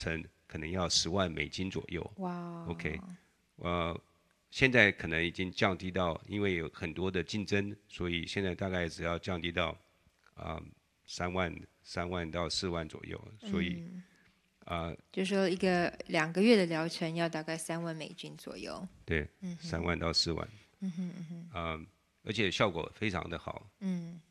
程可能要$100,000左右。 哇 OK，现在可能已经降低到，因为有很多的竞争，所以现在大概只要降低到3万到4万左右。所以就说2个月的疗程要大概$30,000左右。 对，3万到4万，而且效果非常的好。